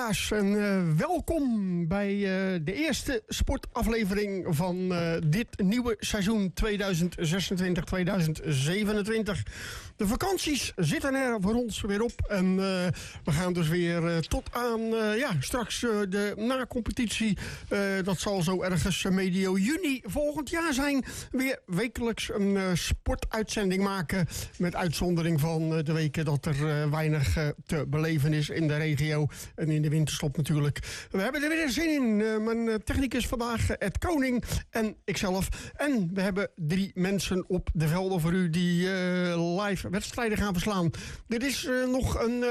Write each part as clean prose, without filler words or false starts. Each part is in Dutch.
luisteraars en welkom bij de eerste sportaflevering van dit nieuwe seizoen 2026-2027. De vakanties zitten er voor ons weer op en we gaan dus weer tot aan straks de na-competitie. Dat zal zo ergens medio juni volgend jaar zijn. Weer wekelijks een sportuitzending maken met uitzondering van de weken dat er weinig te beleven is in de regio en in de winterstop natuurlijk. We hebben er weer zin in. Mijn technicus vandaag, Ed Koning en ikzelf. En we hebben 3 mensen op de velden voor u die live wedstrijden gaan verslaan. Dit is nog een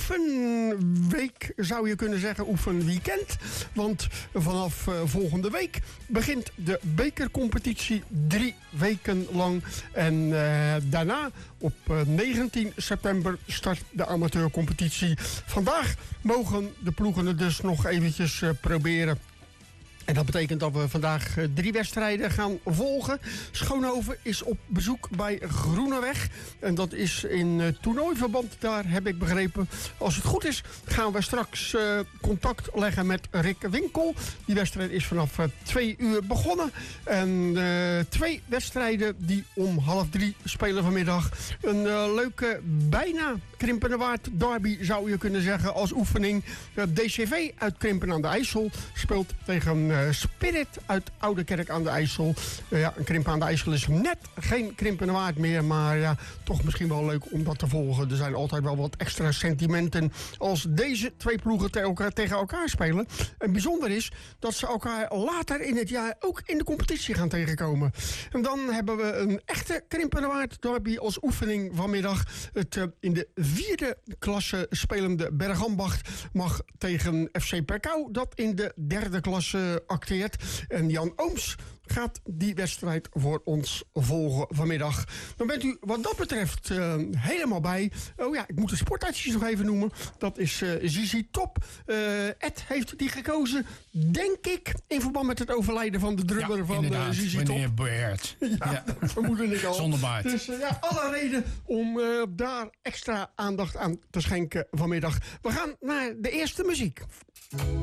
oefenweek, zou je kunnen zeggen, oefenweekend. Want vanaf volgende week begint de bekercompetitie 3 weken lang. En daarna op 19 september start de amateurcompetitie. Vandaag mogen de ploegen het dus nog eventjes proberen. En dat betekent dat we vandaag 3 wedstrijden gaan volgen. Schoonhoven is op bezoek bij Groeneweg. En dat is in toernooiverband, daar heb ik begrepen. Als het goed is, gaan we straks contact leggen met Rick Winkel. Die wedstrijd is vanaf 2 uur begonnen. En 2 wedstrijden die om 2:30 spelen vanmiddag. Een leuke, bijna Krimpenerwaard derby zou je kunnen zeggen als oefening. DCV uit Krimpen aan de IJssel speelt tegen Spirit uit Oudekerk aan de IJssel. Een Krimpen aan de IJssel is net geen Krimpenerwaard meer, maar toch misschien wel leuk om dat te volgen. Er zijn altijd wel wat extra sentimenten als deze 2 ploegen tegen elkaar spelen. En bijzonder is dat ze elkaar later in het jaar ook in de competitie gaan tegenkomen. En dan hebben we een echte Krimpenerwaard derby als oefening vanmiddag. Het in de 4e klasse spelende Bergambacht mag tegen FC Perkau, dat in de 3e klasse acteert. En Jan Ooms gaat die wedstrijd voor ons volgen vanmiddag. Dan bent u wat dat betreft helemaal bij. Oh ja, ik moet de sportartjes nog even noemen. Dat is Zizi Top. Ed heeft die gekozen, denk ik, in verband met het overlijden van de drummer van Zizi Top. Meneer Beert. Ja, dat vermoedde ik al. Zonder baard. Dus alle reden om daar extra aandacht aan te schenken vanmiddag. We gaan naar de eerste muziek.